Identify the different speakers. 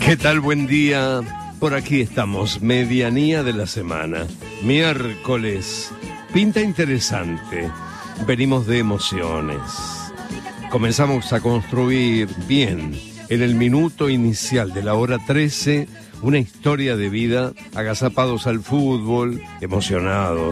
Speaker 1: ¿Qué tal? Buen día. Por aquí estamos, medianía de la semana. Miércoles. Pinta interesante. Venimos de emociones. Comenzamos a construir bien, en el minuto inicial de la hora 13, una historia de vida, agazapados al fútbol, emocionados.